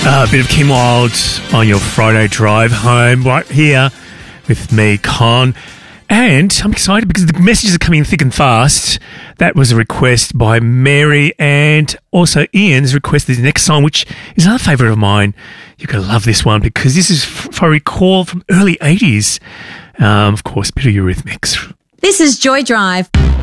A bit of Kim Wilde on your Friday drive home right here with me, Con. And I'm excited because the messages are coming thick and fast. That was a request by Mary, and also Ian's requested the next song, which is another favourite of mine. You're going to love this one because this is, if I recall, from early 80s. Of course, a bit of Eurythmics. This is Joy Drive.